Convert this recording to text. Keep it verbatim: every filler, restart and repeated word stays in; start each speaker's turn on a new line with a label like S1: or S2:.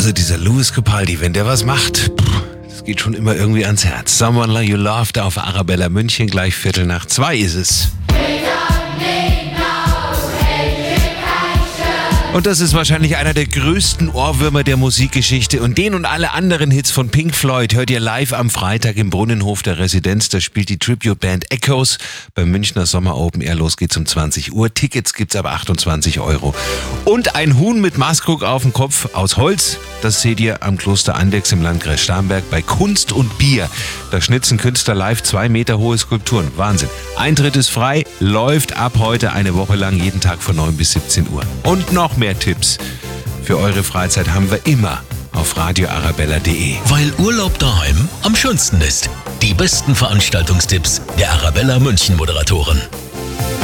S1: Also dieser Lewis Capaldi, wenn der was macht, pff, das geht schon immer irgendwie ans Herz. Someone You Loved auf Arabella München, gleich Viertel nach zwei ist es. Und das ist wahrscheinlich einer der größten Ohrwürmer der Musikgeschichte. Und den und alle anderen Hits von Pink Floyd hört ihr live am Freitag im Brunnenhof der Residenz. Da spielt die Tribute-Band Echoes beim Münchner Sommer Open Air. Los geht's um zwanzig Uhr. Tickets gibt's ab achtundzwanzig Euro. Und ein Huhn mit Maßkrug auf dem Kopf aus Holz, das seht ihr am Kloster Andechs im Landkreis Starnberg bei Kunst und Bier. Da schnitzen Künstler live zwei Meter hohe Skulpturen. Wahnsinn. Eintritt ist frei, läuft ab heute eine Woche lang jeden Tag von neun bis siebzehn Uhr. Und noch mehr Tipps für eure Freizeit haben wir immer auf radio arabella punkt de.
S2: Weil Urlaub daheim am schönsten ist. Die besten Veranstaltungstipps der Arabella München Moderatoren.